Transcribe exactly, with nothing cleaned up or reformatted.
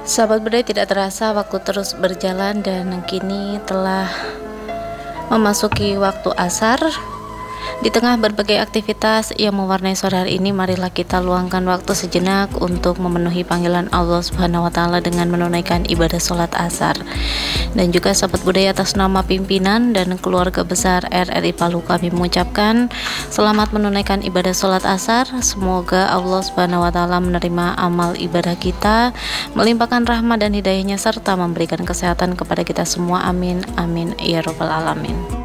Sahabat budaya, tidak terasa waktu terus berjalan dan kini telah memasuki waktu asar. Di tengah berbagai aktivitas yang mewarnai sore hari ini, marilah kita luangkan waktu sejenak untuk memenuhi panggilan Allah Subhanahu wa Ta'ala dengan menunaikan ibadah sholat asar. Dan juga sahabat budaya, atas nama pimpinan dan keluarga besar R R I Palu, kami mengucapkan selamat menunaikan ibadah sholat asar. Semoga Allah Subhanahu wa Ta'ala menerima amal ibadah kita, melimpahkan rahmat dan hidayahnya, serta memberikan kesehatan kepada kita semua. Amin amin ya robbal alamin.